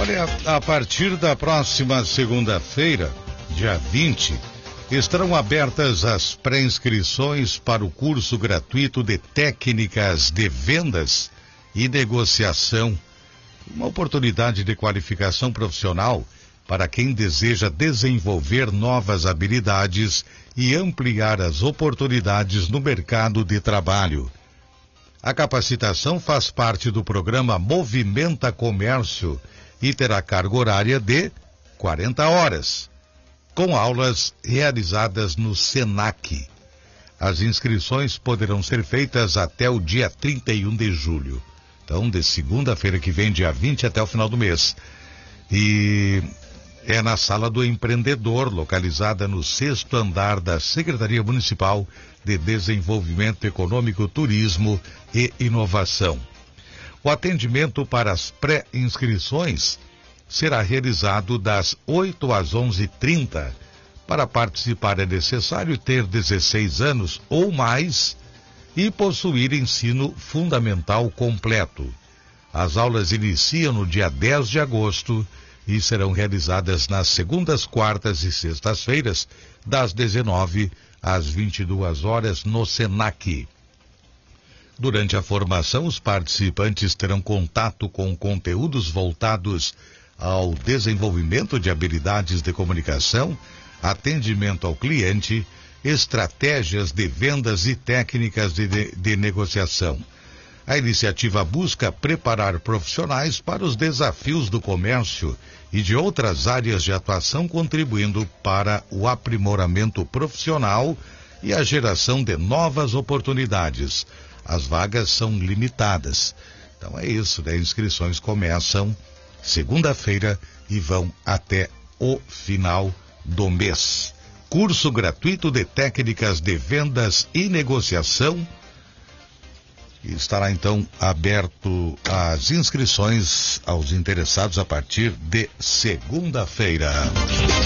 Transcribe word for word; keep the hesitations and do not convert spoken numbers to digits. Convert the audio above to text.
Olha, a partir da próxima segunda-feira, dia vinte, estarão abertas as pré-inscrições para o curso gratuito de técnicas de vendas e negociação. Uma oportunidade de qualificação profissional para quem deseja desenvolver novas habilidades e ampliar as oportunidades no mercado de trabalho. A capacitação faz parte do programa Movimenta Comércio e terá carga horária de quarenta horas, com aulas realizadas no SENAC. As inscrições poderão ser feitas até o dia trinta e um de julho. Então, de segunda-feira que vem, dia vinte, até o final do mês. E é na Sala do Empreendedor, localizada no sexto andar da Secretaria Municipal de Desenvolvimento Econômico, Turismo e Inovação. O atendimento para as pré-inscrições será realizado das oito às onze e trinta. Para participar é necessário ter dezesseis anos ou mais e possuir ensino fundamental completo. As aulas iniciam no dia dez de agosto e serão realizadas nas segundas, quartas e sextas-feiras, das dezenove às vinte e duas horas, no SENAC. Durante a formação, os participantes terão contato com conteúdos voltados ao desenvolvimento de habilidades de comunicação, atendimento ao cliente, estratégias de vendas e técnicas de, de, de negociação. A iniciativa busca preparar profissionais para os desafios do comércio e de outras áreas de atuação, contribuindo para o aprimoramento profissional e a geração de novas oportunidades. As vagas são limitadas. Então é isso, né? Inscrições começam segunda-feira e vão até o final do mês. Curso gratuito de técnicas de vendas e negociação. Estará então aberto as inscrições aos interessados a partir de segunda-feira.